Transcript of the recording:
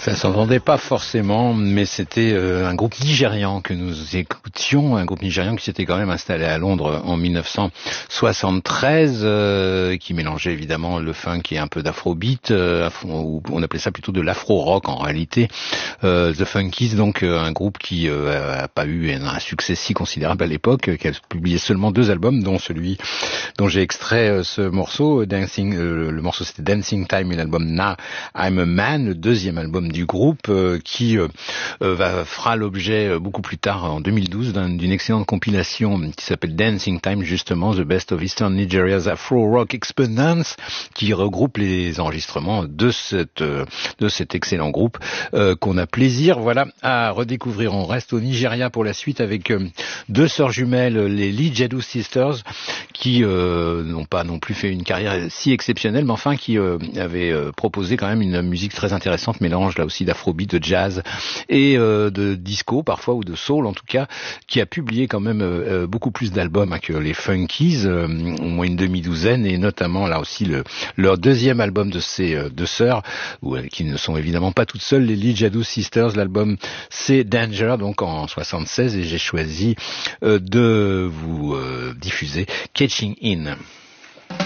Ça s'entendait pas forcément, mais c'était un groupe nigérian que nous écoutions, un groupe nigérian qui s'était quand même installé à Londres en 1973, qui mélangeait évidemment le funk et un peu d'afrobeat, ou on appelait ça plutôt de l'afro-rock en réalité. The Funkies, donc un groupe qui a pas eu un succès si considérable à l'époque, qui a publié seulement 2 albums, dont celui dont j'ai extrait ce morceau, Dancing. Le morceau c'était Dancing Time et l'album Now I'm a Man, le deuxième album du groupe qui fera l'objet beaucoup plus tard en 2012 d'une excellente compilation qui s'appelle Dancing Time, justement The Best of Eastern Nigeria's Afro Rock Experience, qui regroupe les enregistrements de cet excellent groupe qu'on a plaisir à redécouvrir. On reste au Nigeria pour la suite avec 2 sœurs jumelles, les Lee Jadu Sisters, qui n'ont pas non plus fait une carrière si exceptionnelle, mais enfin qui avaient proposé quand même une musique très intéressante, mélange là aussi d'afrobeat, de jazz et de disco parfois, ou de soul en tout cas, qui a publié quand même beaucoup plus d'albums que les Funkies, au moins une demi-douzaine, et notamment là aussi leur deuxième album de ces 2 sœurs, qui ne sont évidemment pas toutes seules, les Lee Jadu Sisters. L'album c'est Danger, donc en 76, et j'ai choisi de vous diffuser Catching In.